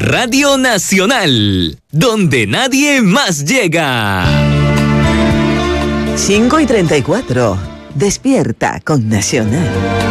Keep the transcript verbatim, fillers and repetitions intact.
Radio Nacional, donde nadie más llega. cinco y treinta y cuatro. Despierta con Nacional.